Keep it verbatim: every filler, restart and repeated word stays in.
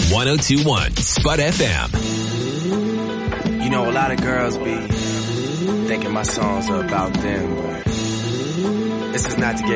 one oh two point one Spud F M. You know, a lot of girls be thinking my songs are about them, but this is not to get